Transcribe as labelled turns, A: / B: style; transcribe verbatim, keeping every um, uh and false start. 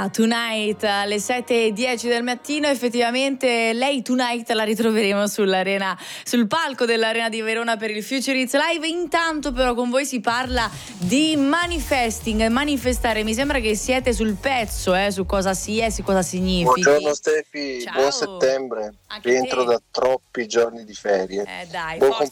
A: Era Tonight alle sette e dieci del mattino. Effettivamente lei Tonight la ritroveremo sull'arena, sul palco dell'Arena di Verona per il Future Hits Live. Intanto però con voi si parla di manifesting, manifestare. Mi sembra che siete sul pezzo, eh, su cosa sia e su cosa significhi.
B: Buongiorno Stefi,
A: Ciao.
B: buon settembre.
A: Anche
B: Rientro
A: te.
B: da troppi giorni di ferie.
A: Eh dai,
B: Buon
A: forza